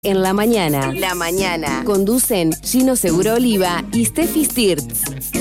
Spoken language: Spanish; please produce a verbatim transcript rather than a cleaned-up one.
En la mañana. La mañana. Conducen Gino Seguro Oliva y Steffi Stirtz.